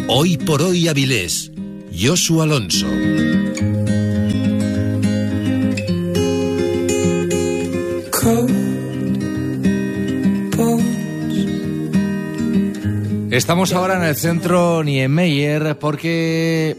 Hoy por hoy Avilés. Josu Alonso. Estamos ahora en el centro Niemeyer porque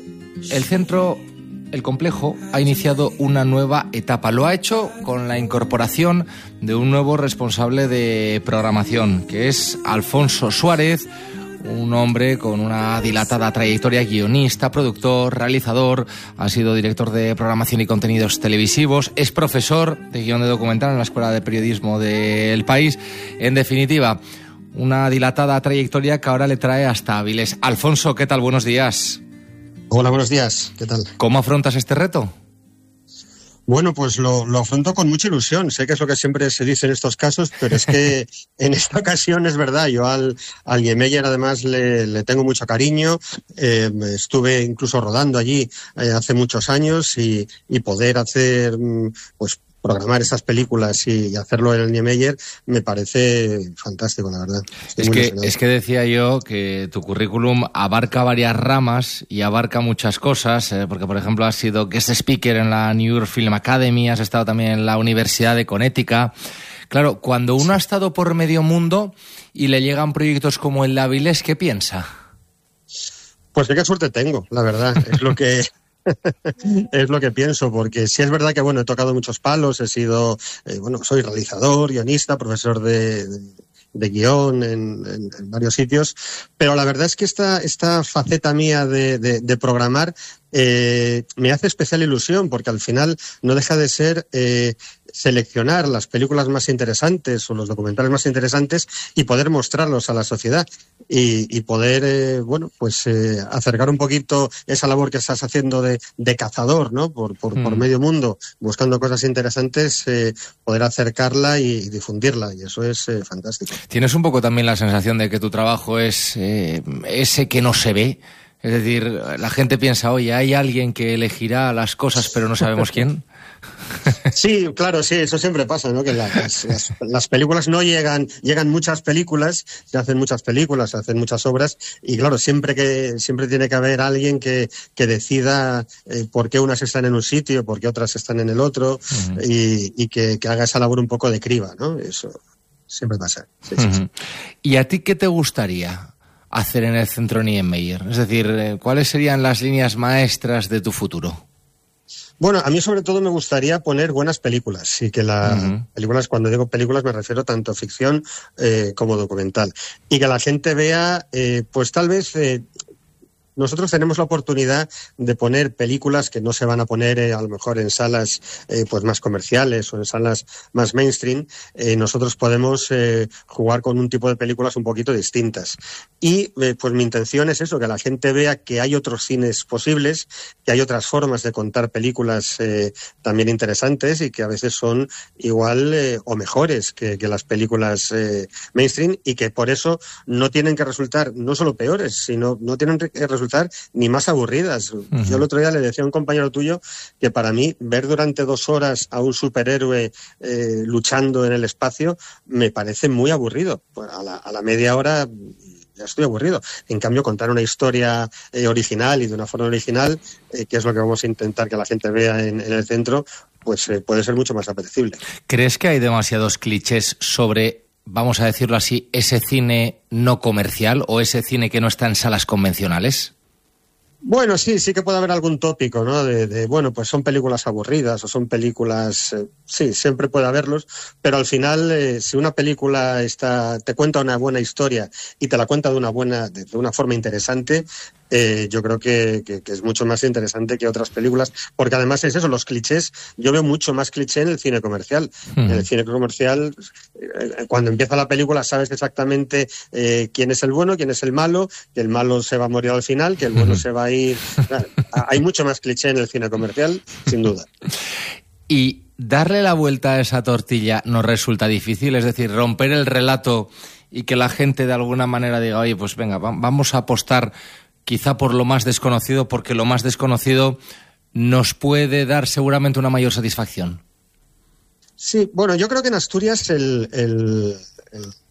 el complejo ha iniciado una nueva etapa. Lo ha hecho con la incorporación de un nuevo responsable de programación, que es Alfonso Suárez, un hombre con una dilatada trayectoria, guionista, productor, realizador, ha sido director de programación y contenidos televisivos, es profesor de guión de documental en la Escuela de Periodismo del País. En definitiva, una dilatada trayectoria que ahora le trae hasta Avilés. Alfonso, ¿qué tal? Buenos días. Hola, buenos días. ¿Qué tal? ¿Cómo afrontas este reto? Bueno, pues lo afronto con mucha ilusión. Sé que es lo que siempre se dice en estos casos, pero es que en esta ocasión es verdad. Yo al Niemeyer además le tengo mucho cariño. Estuve incluso rodando allí hace muchos años y poder hacer, pues, programar esas películas y hacerlo en el Niemeyer me parece fantástico, la verdad. Es que decía yo que tu currículum abarca varias ramas y abarca muchas cosas, porque por ejemplo has sido guest speaker en la New York Film Academy, has estado también en la Universidad de Connecticut. Claro, cuando uno ha estado por medio mundo y le llegan proyectos como el de Avilés, ¿qué piensa? Pues qué suerte tengo, la verdad. Es lo que... es lo que pienso, porque sí es verdad que, bueno, he tocado muchos palos, he sido, soy realizador, guionista, profesor de guión en varios sitios, pero la verdad es que esta faceta mía de programar me hace especial ilusión, porque al final no deja de ser seleccionar las películas más interesantes o los documentales más interesantes y poder mostrarlos a la sociedad y poder, acercar un poquito esa labor que estás haciendo de cazador, ¿no? Por medio mundo, buscando cosas interesantes, poder acercarla y difundirla, y eso es fantástico. ¿Tienes un poco también la sensación de que tu trabajo es ese que no se ve? Es decir, la gente piensa, oye, hay alguien que elegirá las cosas pero no sabemos quién. Sí, claro, sí, eso siempre pasa, ¿no? Que las películas no llegan muchas películas, se hacen muchas películas, se hacen muchas obras, y claro, siempre tiene que haber alguien que decida por qué unas están en un sitio, por qué otras están en el otro, y que haga esa labor un poco de criba, ¿no? Eso siempre pasa. Sí, sí. ¿Y a ti qué te gustaría hacer en el Centro Niemeyer? Es decir, ¿cuáles serían las líneas maestras de tu futuro? Bueno, a mí sobre todo me gustaría poner buenas películas, y que películas, cuando digo películas me refiero tanto a ficción como documental, y que la gente vea, pues tal vez... Nosotros tenemos la oportunidad de poner películas que no se van a poner a lo mejor en salas pues más comerciales o en salas más mainstream. Nosotros podemos jugar con un tipo de películas un poquito distintas. Y pues mi intención es eso, que la gente vea que hay otros cines posibles, que hay otras formas de contar películas también interesantes, y que a veces son igual o mejores que las películas mainstream, y que por eso no tienen que resultar no solo peores, sino no tienen que resultar ni más aburridas. Yo el otro día le decía a un compañero tuyo que para mí ver durante 2 horas a un superhéroe luchando en el espacio me parece muy aburrido. Pues a la media hora ya estoy aburrido. En cambio, contar una historia original y de una forma original, que es lo que vamos a intentar que la gente vea en el centro, pues puede ser mucho más apetecible. ¿Crees que hay demasiados clichés sobre, vamos a decirlo así, ese cine no comercial o ese cine que no está en salas convencionales? Bueno, sí que puede haber algún tópico, ¿no? Bueno, pues son películas aburridas o son películas... sí, siempre puede haberlos, pero al final, si una película te cuenta una buena historia y te la cuenta de una forma interesante, yo creo que es mucho más interesante que otras películas, porque además es eso, los clichés, yo veo mucho más cliché en el cine comercial. En el cine comercial, cuando empieza la película sabes exactamente quién es el bueno, quién es el malo, que el malo se va a morir al final, que el bueno se va a ir... Claro, hay mucho más cliché en el cine comercial, sin duda. Y darle la vuelta a esa tortilla nos resulta difícil, es decir, romper el relato y que la gente de alguna manera diga, oye, pues venga, vamos a apostar quizá por lo más desconocido, porque lo más desconocido nos puede dar seguramente una mayor satisfacción. Sí, bueno, yo creo que en Asturias el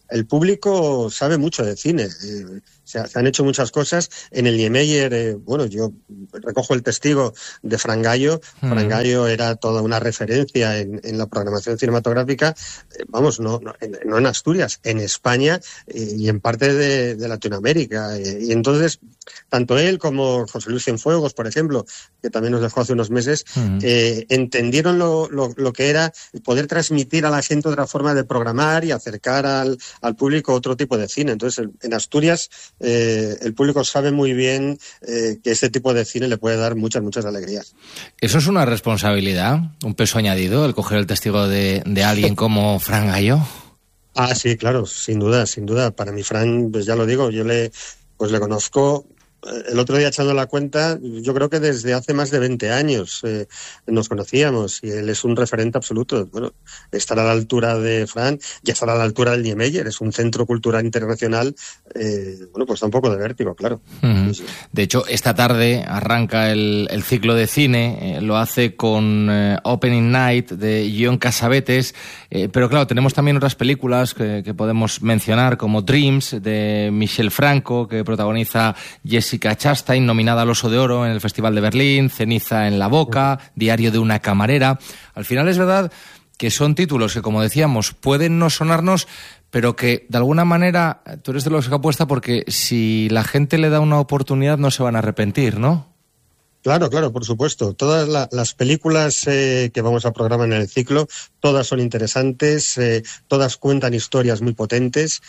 el público sabe mucho de cine. Se han hecho muchas cosas. En el Niemeyer, yo recojo el testigo de Fran Gallo. Fran Gallo era toda una referencia en la programación cinematográfica, no en Asturias, en España y en parte de Latinoamérica. Y entonces, tanto él como José Luis Cienfuegos, por ejemplo, que también nos dejó hace unos meses, entendieron lo que era poder transmitir a la gente otra forma de programar y acercar al público otro tipo de cine. Entonces, en Asturias, el público sabe muy bien que este tipo de cine le puede dar muchas alegrías. ¿Eso es una responsabilidad, un peso añadido, el coger el testigo de alguien como Fran Gallo? Ah, sí, claro, sin duda. Para mí, Fran, pues ya lo digo, yo le conozco. El otro día, echando la cuenta, yo creo que desde hace más de 20 años nos conocíamos, y él es un referente absoluto. Bueno, estar a la altura de Fran y estar a la altura del Niemeyer, es un centro cultural internacional, pues da un poco de vértigo, claro. Sí. De hecho, esta tarde arranca el ciclo de cine, lo hace con Opening Night de John Cassavetes, pero claro, tenemos también otras películas que podemos mencionar, como Dreams, de Michel Franco, que protagoniza Jessica Chastain, nominada al Oso de Oro en el Festival de Berlín, Ceniza en la boca, Diario de una camarera. Al final es verdad que son títulos que, como decíamos, pueden no sonarnos, pero que de alguna manera tú eres de los que apuesta porque si la gente le da una oportunidad no se van a arrepentir, ¿no? Claro, por supuesto. Todas las películas que vamos a programar en el ciclo, todas son interesantes, todas cuentan historias muy potentes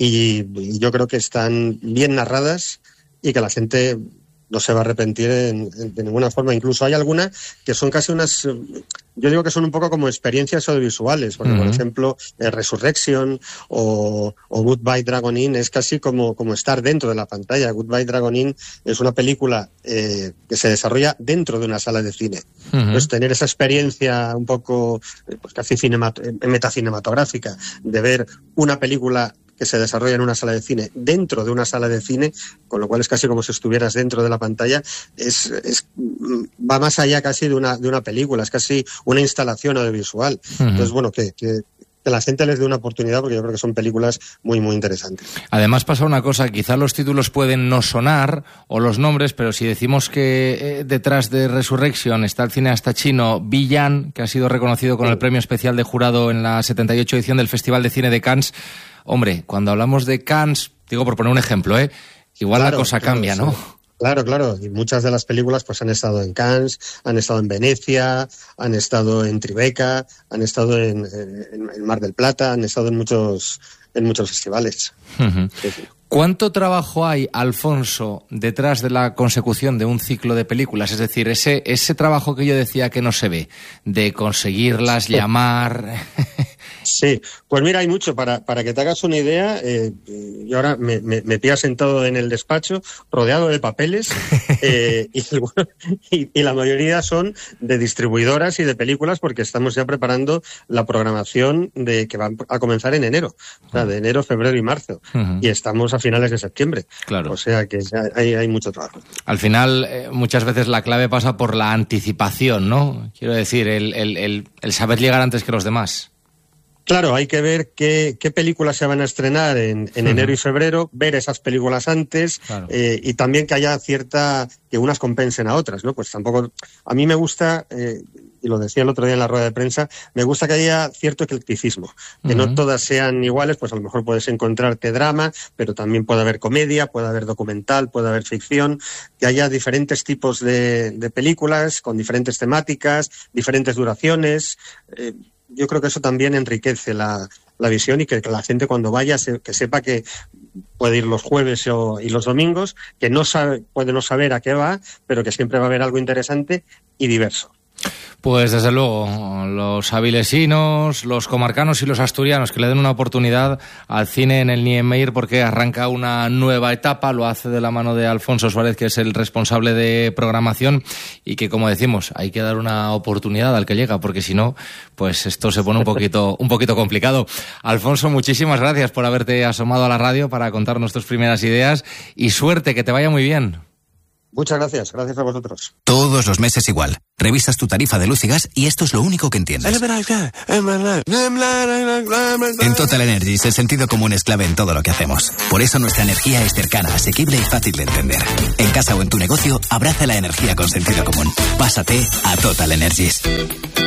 y yo creo que están bien narradas y que la gente no se va a arrepentir de ninguna forma. Incluso hay algunas que son casi unas... Yo digo que son un poco como experiencias audiovisuales, porque, por ejemplo, Resurrection o Goodbye Dragon Inn es casi como estar dentro de la pantalla. Goodbye Dragon Inn es una película que se desarrolla dentro de una sala de cine. Entonces, tener esa experiencia un poco casi metacinematográfica de ver una película que se desarrolla en una sala de cine dentro de una sala de cine, con lo cual es casi como si estuvieras dentro de la pantalla, va más allá casi de una película, es casi una instalación audiovisual. Entonces, que la gente les dé una oportunidad, porque yo creo que son películas muy interesantes. Además pasa una cosa, quizá los títulos pueden no sonar, o los nombres, pero si decimos que detrás de Resurrection está el cineasta chino Bi Yan, que ha sido reconocido con el premio especial de jurado en la 78 edición del Festival de Cine de Cannes. Hombre, cuando hablamos de Cannes, digo por poner un ejemplo, igual la cosa cambia, ¿no? Sí. Claro. Y muchas de las películas pues han estado en Cannes, han estado en Venecia, han estado en Tribeca, han estado en Mar del Plata, han estado en muchos festivales. Sí. ¿Cuánto trabajo hay, Alfonso, detrás de la consecución de un ciclo de películas? Es decir, ese trabajo que yo decía que no se ve, de conseguirlas, llamar... Sí, pues mira, hay mucho. Para que te hagas una idea, yo ahora me pillo sentado en el despacho, rodeado de papeles, y la mayoría son de distribuidoras y de películas, porque estamos ya preparando la programación que va a comenzar en enero, o sea, de enero, febrero y marzo, y estamos a finales de septiembre. Claro. O sea que ya hay mucho trabajo. Al final, muchas veces la clave pasa por la anticipación, ¿no? Quiero decir, el saber llegar antes que los demás. Claro, hay que ver qué películas se van a estrenar en enero y febrero, ver esas películas antes, claro. Y también que haya que unas compensen a otras, ¿no? Pues tampoco, a mí me gusta, y lo decía el otro día en la rueda de prensa, me gusta que haya cierto eclecticismo, que no todas sean iguales, pues a lo mejor puedes encontrarte drama, pero también puede haber comedia, puede haber documental, puede haber ficción, que haya diferentes tipos de películas con diferentes temáticas, diferentes duraciones. Yo creo que eso también enriquece la visión, y que la gente cuando vaya que sepa que puede ir los jueves y los domingos, que puede no saber a qué va, pero que siempre va a haber algo interesante y diverso. Pues desde luego, los avilesinos, los comarcanos y los asturianos que le den una oportunidad al cine en el Niemeyer, porque arranca una nueva etapa, lo hace de la mano de Alfonso Suárez, que es el responsable de programación, y que, como decimos, hay que dar una oportunidad al que llega, porque si no, pues esto se pone un poquito complicado. Alfonso, muchísimas gracias por haberte asomado a la radio para contarnos tus primeras ideas, y suerte, que te vaya muy bien. Muchas gracias a vosotros. Todos los meses igual. Revisas tu tarifa de luz y gas y esto es lo único que entiendes. En Total Energies el sentido común es clave en todo lo que hacemos. Por eso nuestra energía es cercana, asequible y fácil de entender. En casa o en tu negocio, abraza la energía con sentido común. Pásate a Total Energies.